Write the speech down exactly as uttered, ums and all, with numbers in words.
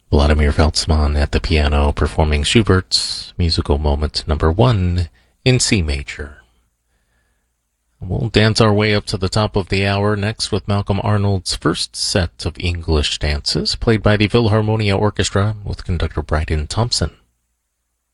Vladimir Veltzman at the piano performing Schubert's Musical Moment number one in C major. We'll dance our way up to the top of the hour next with Malcolm Arnold's first set of English dances, played by the Philharmonia Orchestra with conductor Bryden Thompson.